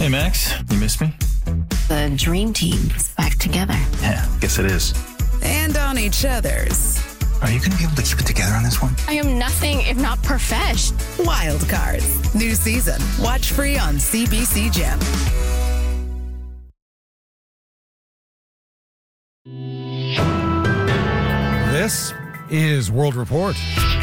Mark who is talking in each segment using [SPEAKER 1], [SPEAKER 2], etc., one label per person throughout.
[SPEAKER 1] Hey, Max, you missed me?
[SPEAKER 2] The dream team is back together.
[SPEAKER 1] Yeah, guess it is.
[SPEAKER 3] And on each other's.
[SPEAKER 1] Are you going to be able to keep it together on this one?
[SPEAKER 4] I am nothing if not profesh.
[SPEAKER 3] Wild Cards. New season. Watch free on CBC Gem.
[SPEAKER 5] This is World Report.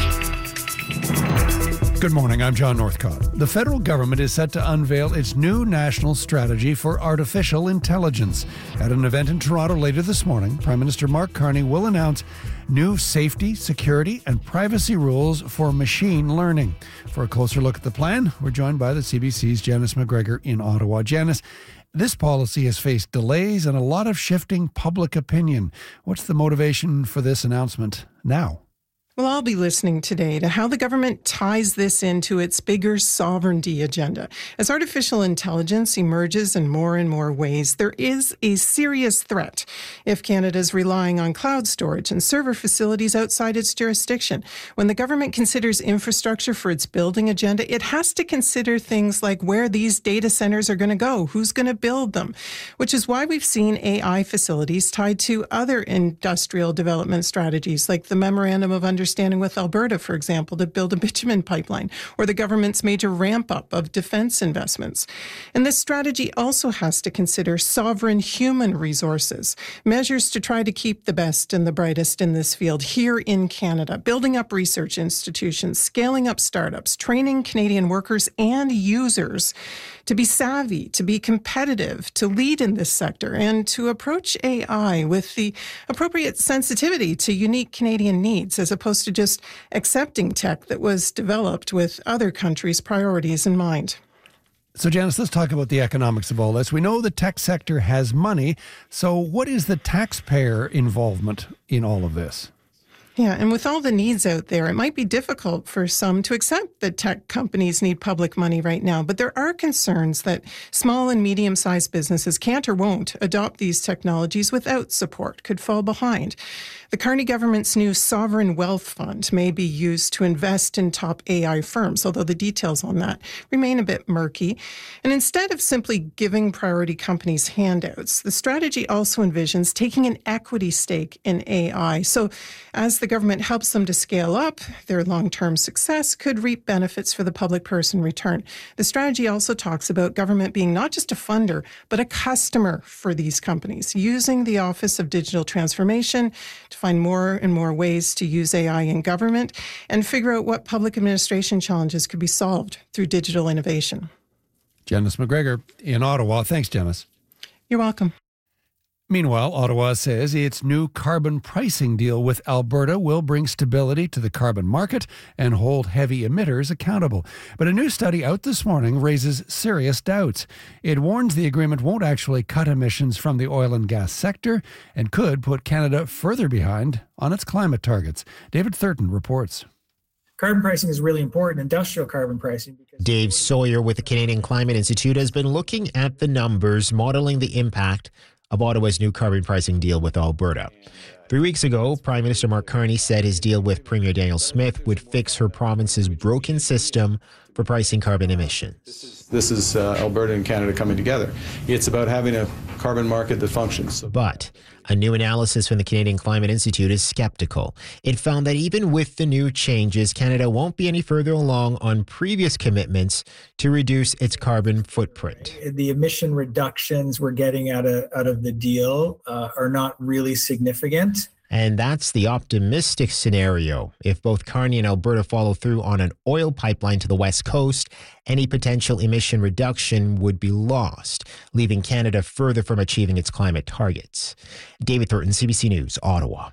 [SPEAKER 5] Good morning, I'm John Northcott. The federal government is set to unveil its new national strategy for artificial intelligence. At an event in Toronto later this morning, Prime Minister Mark Carney will announce new safety, security, and privacy rules for machine learning. For a closer look at the plan, we're joined by the CBC's Janice McGregor in Ottawa. Janice, this policy has faced delays and a lot of shifting public opinion. What's the motivation for this announcement now?
[SPEAKER 6] Well, I'll be listening today to how the government ties this into its bigger sovereignty agenda. As artificial intelligence emerges in more ways, there is a serious threat if Canada is relying on cloud storage and server facilities outside its jurisdiction. When the government considers infrastructure for its building agenda, it has to consider things like where these data centers are going to go, who's going to build them, which is why we've seen AI facilities tied to other industrial development strategies, like the Memorandum of Understanding with Alberta, for example, to build a bitumen pipeline, or the government's major ramp-up of defense investments. And this strategy also has to consider sovereign human resources, measures to try to keep the best and the brightest in this field here in Canada, building up research institutions, scaling up startups, training Canadian workers and users to be savvy, to be competitive, to lead in this sector, and to approach AI with the appropriate sensitivity to unique Canadian needs, as opposed to just accepting tech that was developed with other countries' priorities in mind.
[SPEAKER 5] So, Janice, let's talk about the economics of all this. We know the tech sector has money. So what is the taxpayer involvement in all of this?
[SPEAKER 6] Yeah, and with all the needs out there, it might be difficult for some to accept that tech companies need public money right now. But there are concerns that small and medium-sized businesses can't or won't adopt these technologies without support, could fall behind. The Carney government's new Sovereign Wealth Fund may be used to invest in top AI firms, although the details on that remain a bit murky. And instead of simply giving priority companies handouts, the strategy also envisions taking an equity stake in AI. So as the government helps them to scale up, their long-term success could reap benefits for the public purse in return. The strategy also talks about government being not just a funder, but a customer for these companies, using the Office of Digital Transformation to find more and more ways to use AI in government and figure out what public administration challenges could be solved through digital innovation.
[SPEAKER 5] Janice McGregor in Ottawa. Thanks, Janice.
[SPEAKER 6] You're welcome.
[SPEAKER 5] Meanwhile, Ottawa says its new carbon pricing deal with Alberta will bring stability to the carbon market and hold heavy emitters accountable. But a new study out this morning raises serious doubts. It warns the agreement won't actually cut emissions from the oil and gas sector and could put Canada further behind on its climate targets. David Thurton reports.
[SPEAKER 7] Carbon pricing is really important, industrial carbon pricing.
[SPEAKER 8] Dave Sawyer with the Canadian Climate Institute has been looking at the numbers, modeling the impact of Ottawa's new carbon pricing deal with Alberta. 3 weeks ago, Prime Minister Mark Carney said his deal with Premier Danielle Smith would fix her province's broken system for pricing carbon emissions.
[SPEAKER 9] This is Alberta and Canada coming together. It's about having a carbon market that functions.
[SPEAKER 8] But a new analysis from the Canadian Climate Institute is skeptical. It found that even with the new changes, Canada won't be any further along on previous commitments to reduce its carbon footprint.
[SPEAKER 7] The emission reductions we're getting out of the deal are not really significant.
[SPEAKER 8] And that's the optimistic scenario. If both Carney and Alberta follow through on an oil pipeline to the west coast, any potential emission reduction would be lost, leaving Canada further from achieving its climate targets. David Thurton, CBC News, Ottawa.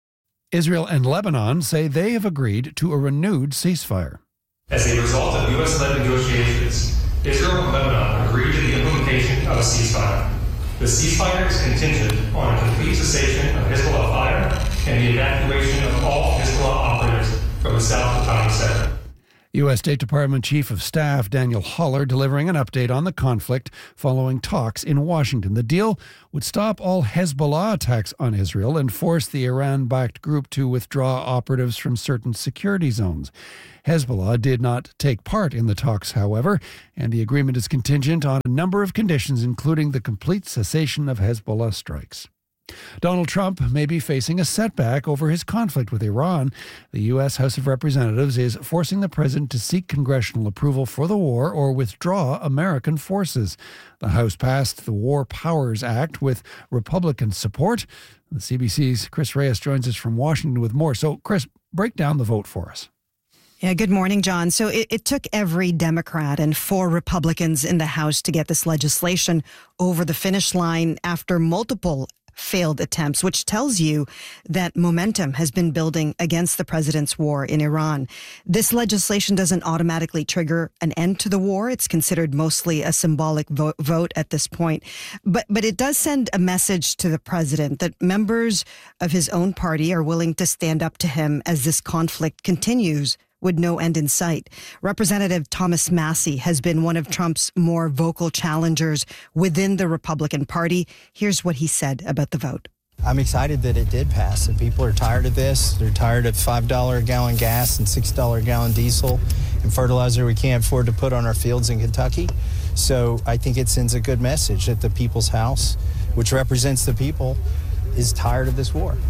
[SPEAKER 5] Israel and Lebanon say they have agreed to a renewed ceasefire.
[SPEAKER 10] As a result of U.S.-led negotiations, Israel and Lebanon agreed to the implementation of a ceasefire. The ceasefire is contingent on a complete cessation of Hezbollah fire and the evacuation of all Hezbollah operatives from the South Litani sector.
[SPEAKER 5] U.S. State Department Chief of Staff Daniel Haller delivering an update on the conflict following talks in Washington. The deal would stop all Hezbollah attacks on Israel and force the Iran-backed group to withdraw operatives from certain security zones. Hezbollah did not take part in the talks, however, and the agreement is contingent on a number of conditions, including the complete cessation of Hezbollah strikes. Donald Trump may be facing a setback over his conflict with Iran. The U.S. House of Representatives is forcing the president to seek congressional approval for the war or withdraw American forces. The House passed the War Powers Act with Republican support. The CBC's Chris Reyes joins us from Washington with more. So, Chris, break down the vote for us.
[SPEAKER 11] Yeah, good morning, John. So it took every Democrat and 4 Republicans in the House to get this legislation over the finish line after multiple failed attempts, which tells you that momentum has been building against the president's war in Iran. This legislation doesn't automatically trigger an end to the war. It's considered mostly a symbolic vote at this point. But it does send a message to the president that members of his own party are willing to stand up to him as this conflict continues with no end in sight. Representative Thomas Massie has been one of Trump's more vocal challengers within the Republican Party. Here's what he said about the vote.
[SPEAKER 12] I'm excited that it did pass, and people are tired of this. They're tired of $5 a gallon gas and $6 a gallon diesel and fertilizer we can't afford to put on our fields in Kentucky. So I think it sends a good message that the People's House, which represents the people, is tired of this war.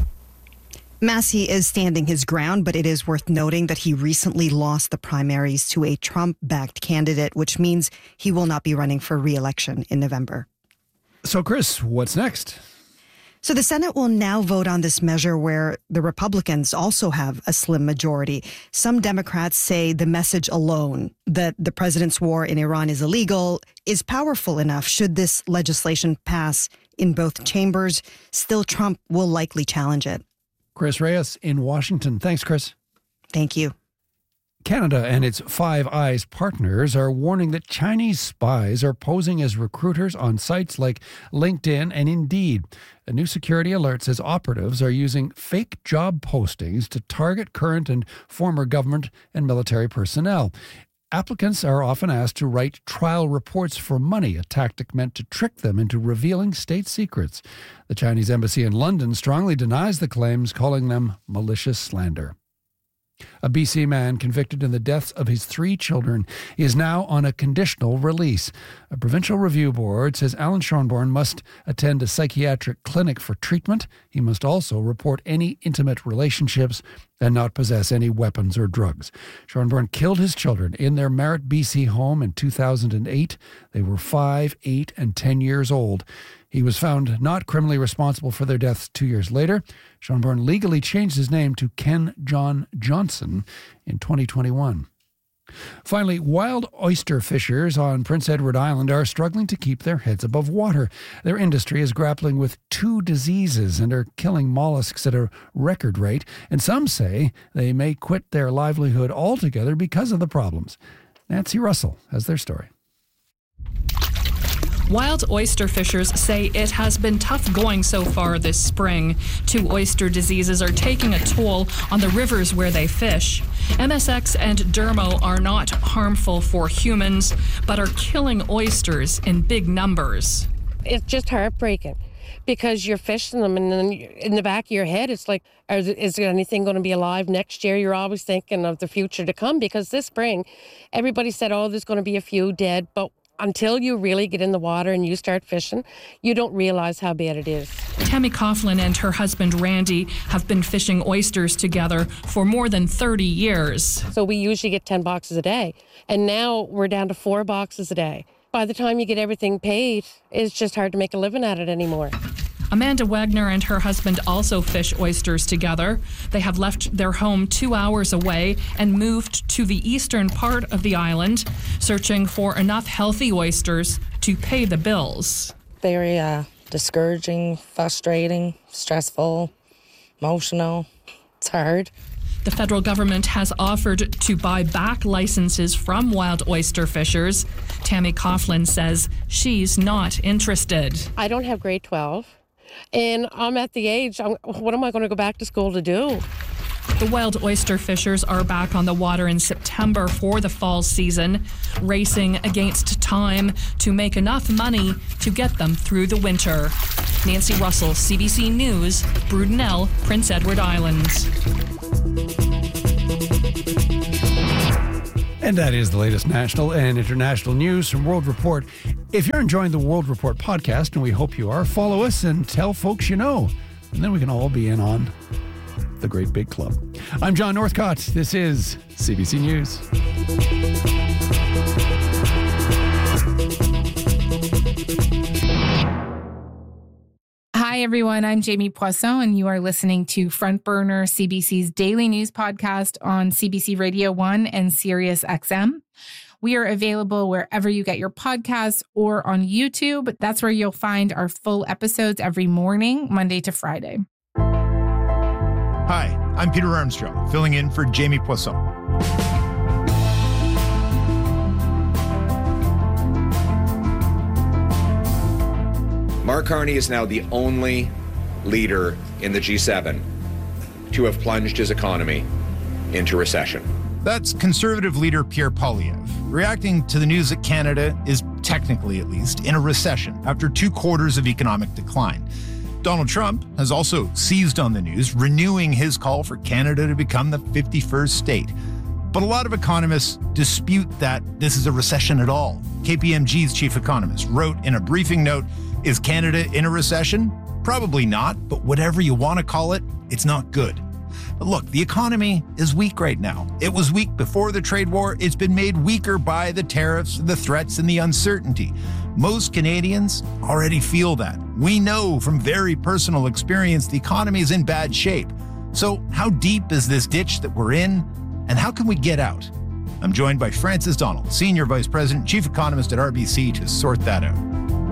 [SPEAKER 11] Massie is standing his ground, but it is worth noting that he recently lost the primaries to a Trump-backed candidate, which means he will not be running for re-election in November.
[SPEAKER 5] So, Chris, what's next?
[SPEAKER 11] So the Senate will now vote on this measure where the Republicans also have a slim majority. Some Democrats say the message alone that the president's war in Iran is illegal is powerful enough should this legislation pass in both chambers. Still, Trump will likely challenge it.
[SPEAKER 5] Chris Reyes in Washington. Thanks, Chris.
[SPEAKER 11] Thank you.
[SPEAKER 5] Canada and its Five Eyes partners are warning that Chinese spies are posing as recruiters on sites like LinkedIn and Indeed. A new security alert says operatives are using fake job postings to target current and former government and military personnel. Applicants are often asked to write trial reports for money, a tactic meant to trick them into revealing state secrets. The Chinese embassy in London strongly denies the claims, calling them malicious slander. A BC man convicted in the deaths of his 3 children is now on a conditional release. A provincial review board says Alan Schonborn must attend a psychiatric clinic for treatment. He must also report any intimate relationships and not possess any weapons or drugs. Schonborn killed his children in their Merritt, BC home in 2008. They were 5, 8, and 10 years old. He was found not criminally responsible for their deaths 2 years later. Schonborn legally changed his name to Ken John Johnson in 2021. Finally, wild oyster fishers on Prince Edward Island are struggling to keep their heads above water. Their industry is grappling with 2 diseases and are killing mollusks at a record rate, and some say they may quit their livelihood altogether because of the problems. Nancy Russell has their story.
[SPEAKER 13] Wild oyster fishers say it has been tough going so far this spring. 2 oyster diseases are taking a toll on the rivers where they fish. MSX and Dermo are not harmful for humans, but are killing oysters in big numbers.
[SPEAKER 14] It's just heartbreaking because you're fishing them and then in the back of your head, it's like, is there anything going to be alive next year? You're always thinking of the future to come because this spring, everybody said, oh, there's going to be a few dead, but until you really get in the water and you start fishing, you don't realize how bad it is.
[SPEAKER 13] Tammy Coughlin and her husband Randy have been fishing oysters together for more than 30 years.
[SPEAKER 14] So we usually get 10 boxes a day, and now we're down to 4 boxes a day. By the time you get everything paid, it's just hard to make a living at it anymore.
[SPEAKER 13] Amanda Wagner and her husband also fish oysters together. They have left their home 2 hours away and moved to the eastern part of the island, searching for enough healthy oysters to pay the bills.
[SPEAKER 15] Very discouraging, frustrating, stressful, emotional. It's hard.
[SPEAKER 13] The federal government has offered to buy back licenses from wild oyster fishers. Tammy Coughlin says she's not interested.
[SPEAKER 14] I don't have grade 12. And I'm at the age, what am I going to go back to school to do?
[SPEAKER 13] The wild oyster fishers are back on the water in September for the fall season, racing against time to make enough money to get them through the winter. Nancy Russell, CBC News, Brudenell, Prince Edward Islands.
[SPEAKER 5] And that is the latest national and international news from World Report. If you're enjoying the World Report podcast, and we hope you are, follow us and tell folks you know. And then we can all be in on the great big club. I'm John Northcott. This is CBC News.
[SPEAKER 16] Hi, everyone. I'm Jamie Poisson, and you are listening to Front Burner, CBC's daily news podcast on CBC Radio 1 and Sirius XM. We are available wherever you get your podcasts or on YouTube. That's where you'll find our full episodes every morning, Monday to Friday.
[SPEAKER 17] Hi, I'm Peter Armstrong, filling in for Jamie Poisson.
[SPEAKER 18] Mark Carney is now the only leader in the G7 to have plunged his economy into recession.
[SPEAKER 17] That's Conservative leader Pierre Poilievre, reacting to the news that Canada is, technically at least, in a recession after 2 quarters of economic decline. Donald Trump has also seized on the news, renewing his call for Canada to become the 51st state. But a lot of economists dispute that this is a recession at all. KPMG's chief economist wrote in a briefing note, "Is Canada in a recession? Probably not, but whatever you want to call it, it's not good." But look, the economy is weak right now. It was weak before the trade war. It's been made weaker by the tariffs, the threats, and the uncertainty. Most Canadians already feel that. We know from very personal experience the economy is in bad shape. So how deep is this ditch that we're in, and how can we get out? I'm joined by Frances Donald, Senior Vice President, Chief Economist at RBC, to sort that out.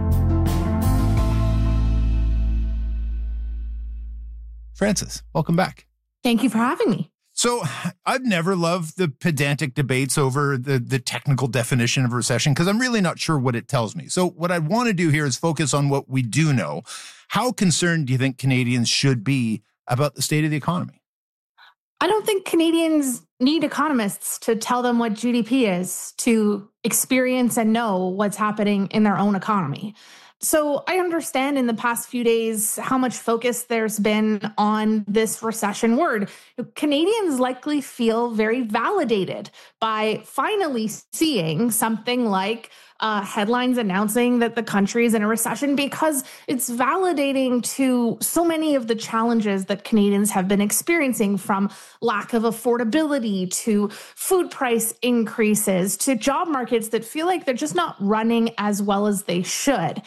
[SPEAKER 17] Frances, welcome back.
[SPEAKER 16] Thank you for having me.
[SPEAKER 17] So I've never loved the pedantic debates over the technical definition of recession because I'm really not sure what it tells me. So what I want to do here is focus on what we do know. How concerned do you think Canadians should be about the state of the economy?
[SPEAKER 16] I don't think Canadians need economists to tell them what GDP is to experience and know what's happening in their own economy. So I understand in the past few days how much focus there's been on this recession word. Canadians likely feel very validated by finally seeing something like headlines announcing that the country is in a recession, because it's validating to so many of the challenges that Canadians have been experiencing, from lack of affordability to food price increases to job markets that feel like they're just not running as well as they should.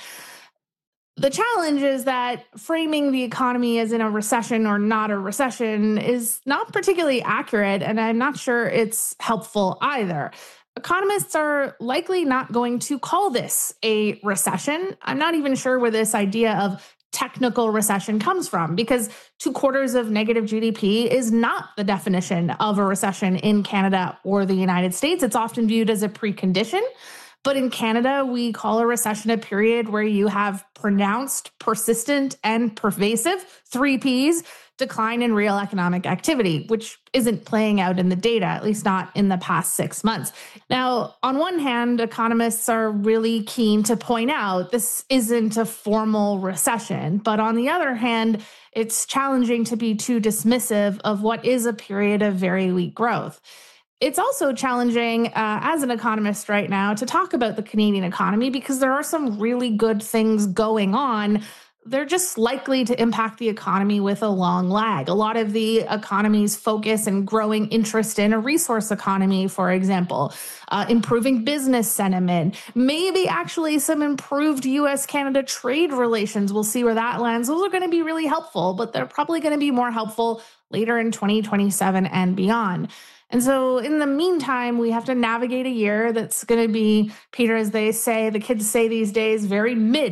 [SPEAKER 16] The challenge is that framing the economy as in a recession or not a recession is not particularly accurate, and I'm not sure it's helpful either. Economists are likely not going to call this a recession. I'm not even sure where this idea of technical recession comes from, because 2 quarters of negative GDP is not the definition of a recession in Canada or the United States. It's often viewed as a precondition. But in Canada, we call a recession a period where you have pronounced, persistent, and pervasive, 3 Ps, decline in real economic activity, which isn't playing out in the data, at least not in the past 6 months. Now, on one hand, economists are really keen to point out this isn't a formal recession. But on the other hand, it's challenging to be too dismissive of what is a period of very weak growth. It's also challenging as an economist right now to talk about the Canadian economy, because there are some really good things going on. They're just likely to impact the economy with a long lag. A lot of the economy's focus and growing interest in a resource economy, for example, improving business sentiment, maybe actually some improved U.S.-Canada trade relations. We'll see where that lands. Those are going to be really helpful, but they're probably going to be more helpful later in 2027 and beyond. And so in the meantime, we have to navigate a year that's going to be, Peter, as they say, the kids say these days, very mid.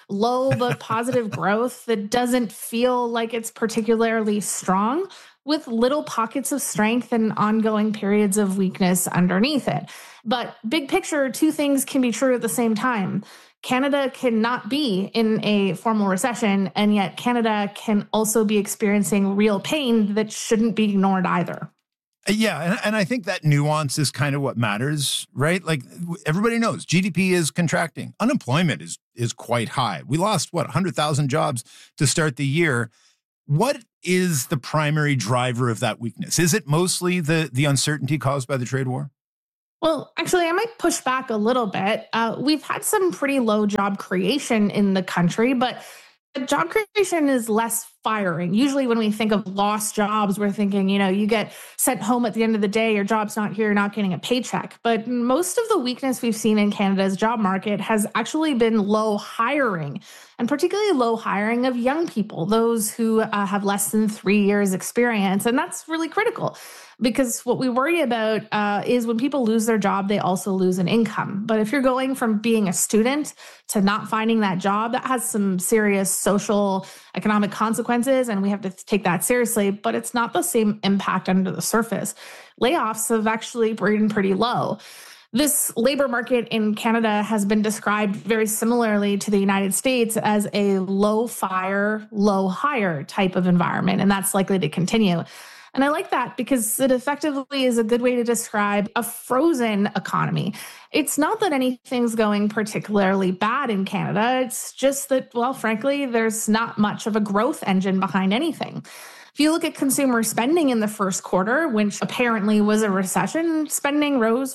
[SPEAKER 16] low but positive growth that doesn't feel like it's particularly strong, with little pockets of strength and ongoing periods of weakness underneath it. But big picture, two things can be true at the same time. Canada cannot be in a formal recession, and yet Canada can also be experiencing real pain that shouldn't be ignored either.
[SPEAKER 17] Yeah, and I think that nuance is kind of what matters, right? Like, everybody knows GDP is contracting. Unemployment is quite high. We lost, 100,000 jobs to start the year. What is the primary driver of that weakness? Is it mostly the uncertainty caused by the trade war?
[SPEAKER 16] Well, actually, I might push back a little bit. We've had some pretty low job creation in the country, but job creation is less firing. Usually when we think of lost jobs, we're thinking, you get sent home at the end of the day, your job's not here, you're not getting a paycheck. But most of the weakness we've seen in Canada's job market has actually been low hiring, and particularly low hiring of young people, those who have less than 3 years experience. And that's really critical, because what we worry about is when people lose their job, they also lose an income. But if you're going from being a student to not finding that job, that has some serious social, economic consequences, and we have to take that seriously. But it's not the same impact under the surface. Layoffs have actually been pretty low. This labor market in Canada has been described very similarly to the United States as a low fire, low hire type of environment, and that's likely to continue. And I like that because it effectively is a good way to describe a frozen economy. It's not that anything's going particularly bad in Canada. It's just that, well, frankly, there's not much of a growth engine behind anything. If you look at consumer spending in the first quarter, which apparently was a recession, spending rose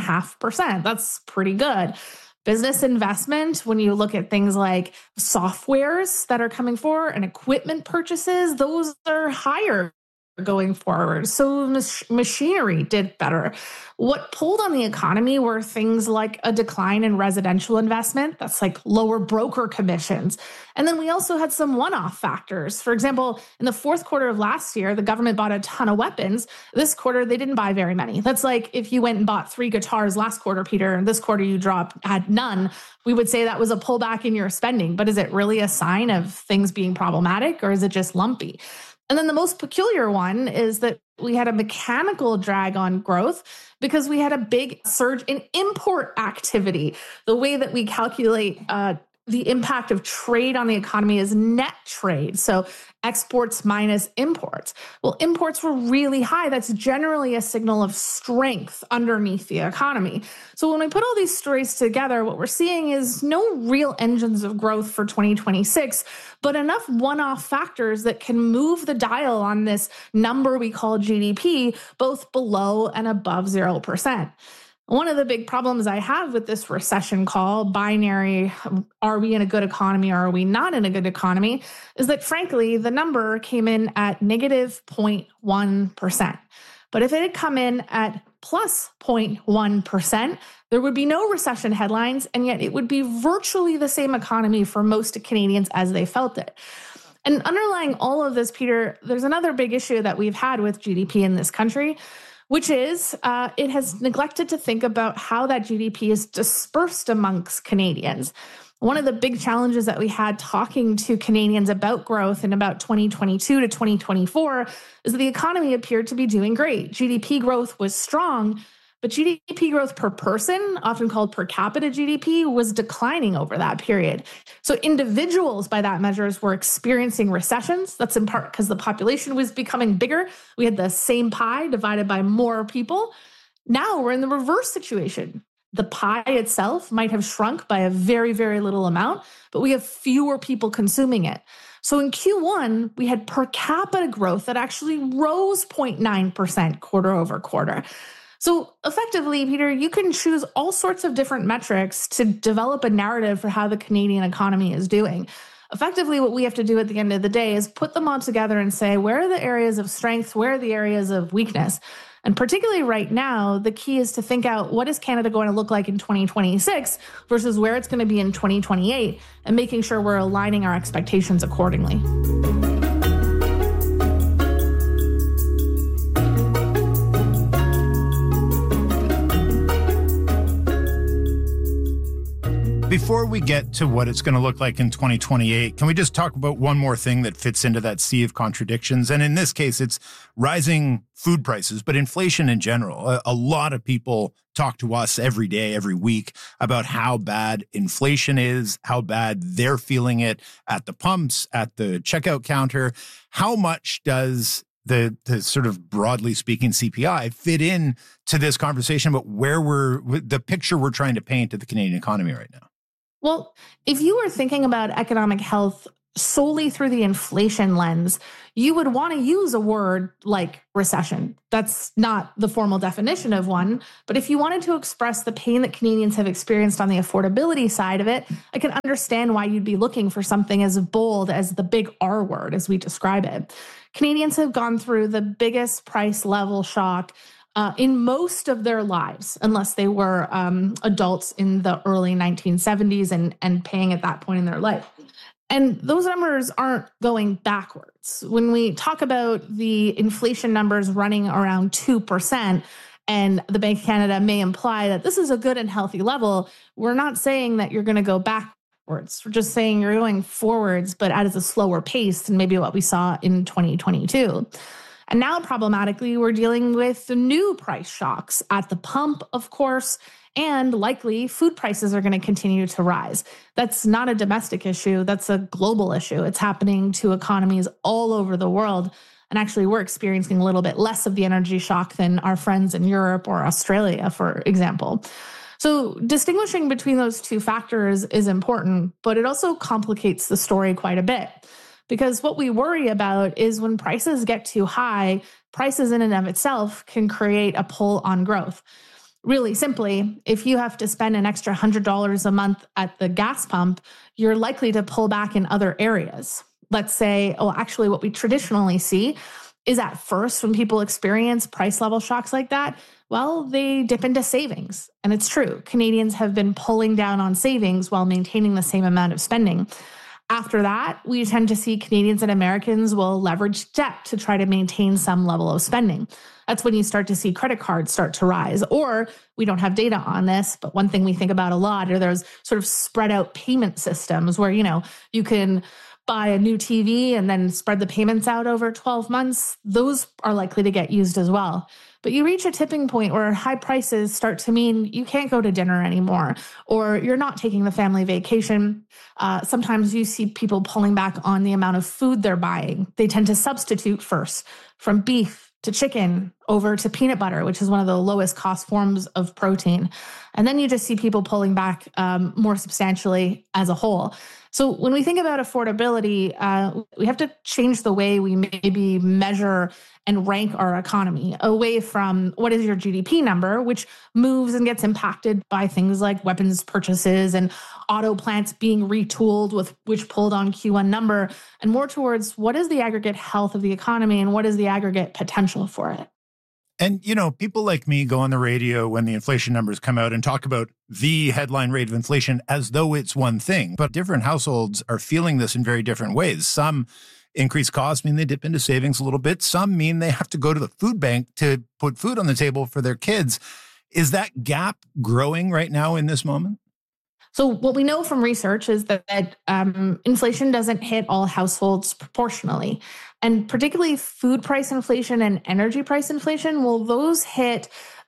[SPEAKER 16] 1.5%. That's pretty good. Business investment, when you look at things like softwares that are coming forward and equipment purchases, those are higher going forward. So machinery did better. What pulled on the economy were things like a decline in residential investment. That's like lower broker commissions. And then we also had some one-off factors. For example, in the fourth quarter of last year, the government bought a ton of weapons. This quarter, they didn't buy very many. That's like if you went and bought 3 guitars last quarter, Peter, and this quarter you had none, we would say that was a pullback in your spending. But is it really a sign of things being problematic, or is it just lumpy? And then the most peculiar one is that we had a mechanical drag on growth because we had a big surge in import activity. The way that we calculate the impact of trade on the economy is net trade. So exports minus imports. Well, imports were really high. That's generally a signal of strength underneath the economy. So when we put all these stories together, what we're seeing is no real engines of growth for 2026, but enough one-off factors that can move the dial on this number we call GDP, both below and above 0%. One of the big problems I have with this recession call, binary, are we in a good economy or are we not in a good economy, is that frankly, the number came in at negative 0.1%. But if it had come in at plus 0.1%, there would be no recession headlines, and yet it would be virtually the same economy for most Canadians as they felt it. And underlying all of this, Peter, there's another big issue that we've had with GDP in this country, which is it has neglected to think about how that GDP is dispersed amongst Canadians. One of the big challenges that we had talking to Canadians about growth in about 2022 to 2024 is that the economy appeared to be doing great. GDP growth was strong, but GDP growth per person, often called per capita GDP, was declining over that period. So individuals, by that measures, were experiencing recessions. That's in part because the population was becoming bigger. We had the same pie divided by more people. Now we're in the reverse situation. The pie itself might have shrunk by a very, very little amount, but we have fewer people consuming it. So in Q1, we had per capita growth that actually rose 0.9% quarter over quarter. So effectively, Peter, you can choose all sorts of different metrics to develop a narrative for how the Canadian economy is doing. Effectively, what we have to do at the end of the day is put them all together and say, where are the areas of strength? Where are the areas of weakness? And particularly right now, the key is to think out what is Canada going to look like in 2026 versus where it's going to be in 2028, and making sure we're aligning our expectations accordingly.
[SPEAKER 17] Before we get to what it's going to look like in 2028, can we just talk about one more thing that fits into that sea of contradictions? And in this case, it's rising food prices, but inflation in general. A lot of people talk to us every day, every week about how bad inflation is, how bad they're feeling it at the pumps, at the checkout counter. How much does the sort of broadly speaking CPI fit in to this conversation about the picture we're trying to paint of the Canadian economy right now?
[SPEAKER 16] Well, if you were thinking about economic health solely through the inflation lens, you would want to use a word like recession. That's not the formal definition of one. But if you wanted to express the pain that Canadians have experienced on the affordability side of it, I can understand why you'd be looking for something as bold as the big R word, as we describe it. Canadians have gone through the biggest price level shock in most of their lives, unless they were adults in the early 1970s and paying at that point in their life. And those numbers aren't going backwards. When we talk about the inflation numbers running around 2%, and the Bank of Canada may imply that this is a good and healthy level, we're not saying that you're going to go backwards. We're just saying you're going forwards, but at a slower pace than maybe what we saw in 2022. And now, problematically, we're dealing with new price shocks at the pump, of course, and likely food prices are going to continue to rise. That's not a domestic issue. That's a global issue. It's happening to economies all over the world. And actually, we're experiencing a little bit less of the energy shock than our friends in Europe or Australia, for example. So distinguishing between those two factors is important, but it also complicates the story quite a bit. Because what we worry about is when prices get too high, prices in and of itself can create a pull on growth. Really simply, if you have to spend an extra $100 a month at the gas pump, you're likely to pull back in other areas. Let's say, actually what we traditionally see is at first when people experience price level shocks like that, well, they dip into savings. And it's true. Canadians have been pulling down on savings while maintaining the same amount of spending. After that, we tend to see Canadians and Americans will leverage debt to try to maintain some level of spending. That's when you start to see credit cards start to rise. Or we don't have data on this, but one thing we think about a lot are those sort of spread out payment systems where, you can buy a new TV and then spread the payments out over 12 months. Those are likely to get used as well. But you reach a tipping point where high prices start to mean you can't go to dinner anymore, or you're not taking the family vacation. Sometimes you see people pulling back on the amount of food they're buying. They tend to substitute first from beef to chicken over to peanut butter, which is one of the lowest cost forms of protein. And then you just see people pulling back more substantially as a whole. So when we think about affordability, we have to change the way we maybe measure and rank our economy away from what is your GDP number, which moves and gets impacted by things like weapons purchases and auto plants being retooled, which pulled on Q1 number, and more towards what is the aggregate health of the economy and what is the aggregate potential for it.
[SPEAKER 17] And, people like me go on the radio when the inflation numbers come out and talk about the headline rate of inflation as though it's one thing. But different households are feeling this in very different ways. Some increased costs mean they dip into savings a little bit. Some mean they have to go to the food bank to put food on the table for their kids. Is that gap growing right now in this moment?
[SPEAKER 16] So what we know from research is that inflation doesn't hit all households proportionally. And particularly food price inflation and energy price inflation, well, those hit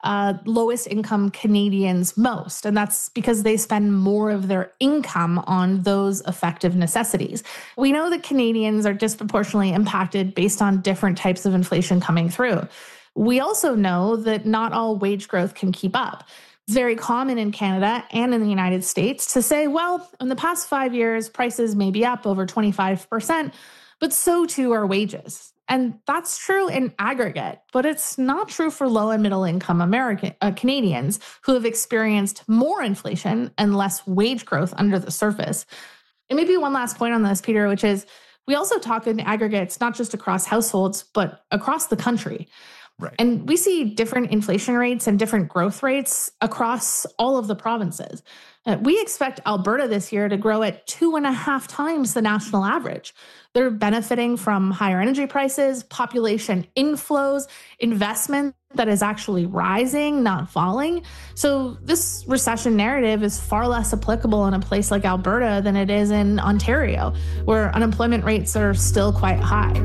[SPEAKER 16] lowest income Canadians most. And that's because they spend more of their income on those effective necessities. We know that Canadians are disproportionately impacted based on different types of inflation coming through. We also know that not all wage growth can keep up. It's very common in Canada and in the United States to say, well, in the past 5 years, prices may be up over 25%, but so too are wages. And that's true in aggregate, but it's not true for low and middle income Canadians who have experienced more inflation and less wage growth under the surface. And maybe one last point on this, Peter, which is we also talk in aggregates, not just across households, but across the country.
[SPEAKER 17] Right.
[SPEAKER 16] And we see different inflation rates and different growth rates across all of the provinces. We expect Alberta this year to grow at 2.5 times the national average. They're benefiting from higher energy prices, population inflows, investment that is actually rising, not falling. So this recession narrative is far less applicable in a place like Alberta than it is in Ontario, where unemployment rates are still quite high.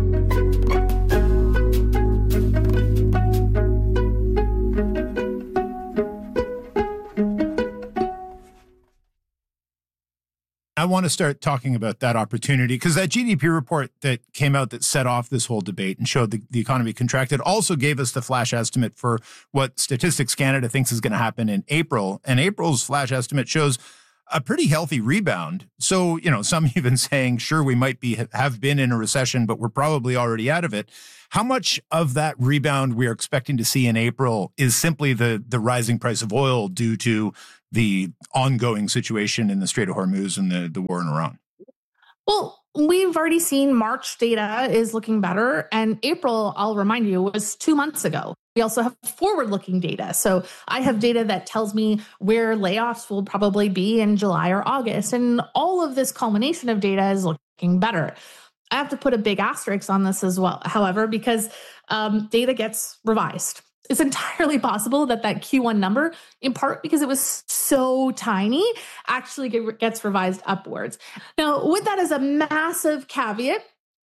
[SPEAKER 17] I want to start talking about that opportunity because that GDP report that came out that set off this whole debate and showed the economy contracted also gave us the flash estimate for what Statistics Canada thinks is going to happen in April. And April's flash estimate shows a pretty healthy rebound. So, some even saying, sure, we might have been in a recession, but we're probably already out of it. How much of that rebound we are expecting to see in April is simply the rising price of oil due to the ongoing situation in the Strait of Hormuz and the war in Iran?
[SPEAKER 16] Well, we've already seen March data is looking better. And April, I'll remind you, was 2 months ago. We also have forward-looking data. So I have data that tells me where layoffs will probably be in July or August. And all of this culmination of data is looking better. I have to put a big asterisk on this as well, however, because data gets revised. It's entirely possible that Q1 number, in part because it was so tiny, actually gets revised upwards. Now, with that as a massive caveat,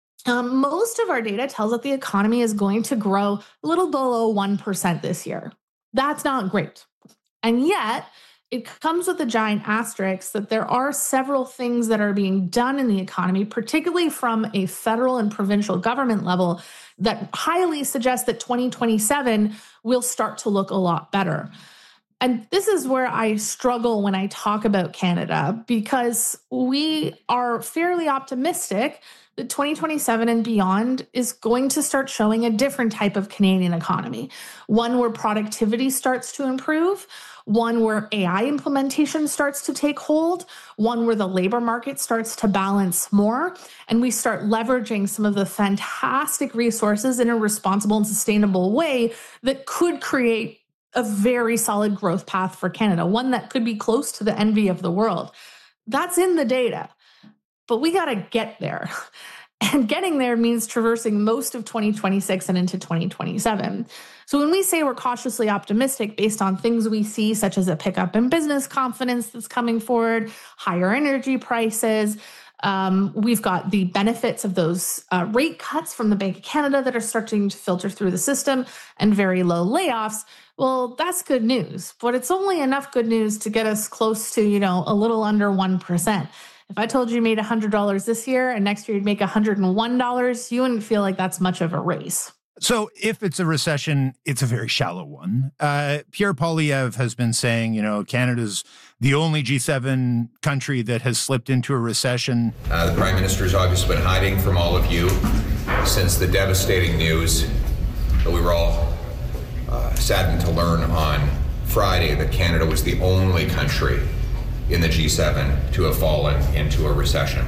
[SPEAKER 16] most of our data tells that the economy is going to grow a little below 1% this year. That's not great. And yet, it comes with a giant asterisk that there are several things that are being done in the economy, particularly from a federal and provincial government level, that highly suggest that 2027 will start to look a lot better. And this is where I struggle when I talk about Canada, because we are fairly optimistic that 2027 and beyond is going to start showing a different type of Canadian economy, one where productivity starts to improve, one where AI implementation starts to take hold, one where the labor market starts to balance more, and we start leveraging some of the fantastic resources in a responsible and sustainable way that could create a very solid growth path for Canada, one that could be close to the envy of the world. That's in the data, but we got to get there. And getting there means traversing most of 2026 and into 2027. So when we say we're cautiously optimistic based on things we see, such as a pickup in business confidence that's coming forward, higher energy prices, we've got the benefits of those rate cuts from the Bank of Canada that are starting to filter through the system, and very low layoffs. Well, that's good news, but it's only enough good news to get us close to, a little under 1%. If I told you made $100 this year and next year you'd make $101, you wouldn't feel like that's much of a race.
[SPEAKER 17] So if it's a recession, it's a very shallow one. Pierre Poilievre has been saying, Canada's the only G7 country that has slipped into a recession.
[SPEAKER 18] The Prime Minister's obviously been hiding from all of you since the devastating news that we were all saddened to learn on Friday that Canada was the only country in the G7 to have fallen into a recession.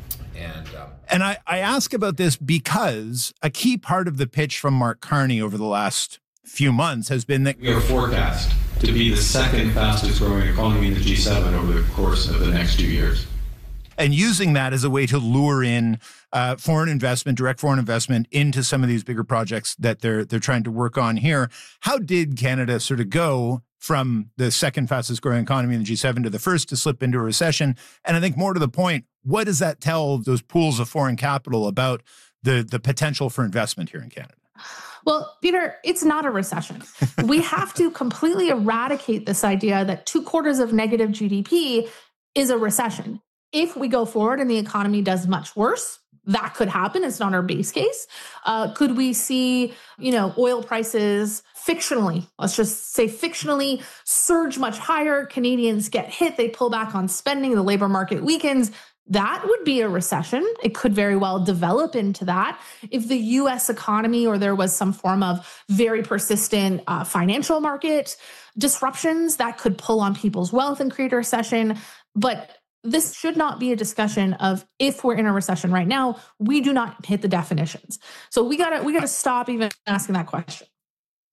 [SPEAKER 17] And I ask about this because a key part of the pitch from Mark Carney over the last few months has been that
[SPEAKER 10] we are forecast to be the second fastest growing economy in the G7 over the course of the next 2 years.
[SPEAKER 17] And using that as a way to lure in foreign investment, direct foreign investment into some of these bigger projects that they're trying to work on here. How did Canada sort of go from the second fastest growing economy in the G7 to the first to slip into a recession? And I think more to the point, what does that tell those pools of foreign capital about the potential for investment here in Canada?
[SPEAKER 16] Well, Peter, it's not a recession. We have to completely eradicate this idea that 2 quarters of negative GDP is a recession. If we go forward and the economy does much worse, that could happen. It's not our base case. Could we see, oil prices fictionally, let's just say fictionally, surge much higher? Canadians get hit. They pull back on spending. The labor market weakens. That would be a recession. It could very well develop into that. If the U.S. economy or there was some form of very persistent financial market disruptions, that could pull on people's wealth and create a recession. But this should not be a discussion of if we're in a recession right now. We do not hit the definitions. So we gotta stop even asking that question.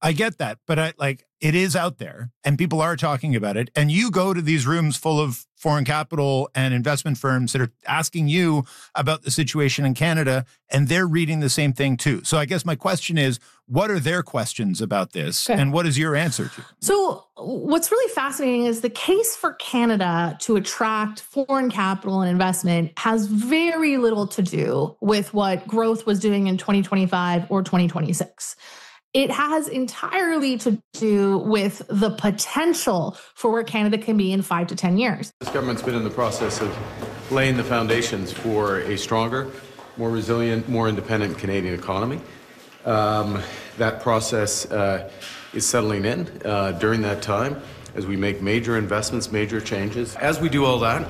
[SPEAKER 17] I get that, but it is out there and people are talking about it. And you go to these rooms full of foreign capital and investment firms that are asking you about the situation in Canada, and they're reading the same thing too. So I guess my question is, what are their questions about this? Okay. And what is your answer to?
[SPEAKER 16] So what's really fascinating is the case for Canada to attract foreign capital and investment has very little to do with what growth was doing in 2025 or 2026. It has entirely to do with the potential for where Canada can be in 5 to 10 years.
[SPEAKER 9] This government's been in the process of laying the foundations for a stronger, more resilient, more independent Canadian economy. That process is settling in during that time as we make major investments, major changes. As we do all that,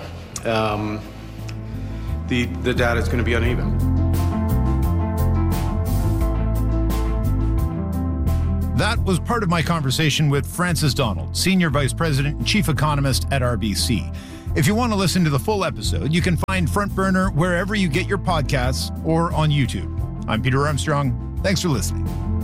[SPEAKER 9] the data is going to be uneven.
[SPEAKER 17] That was part of my conversation with Frances Donald, Senior Vice President and Chief Economist at RBC. If you want to listen to the full episode, you can find Front Burner wherever you get your podcasts or on YouTube. I'm Peter Armstrong. Thanks for listening.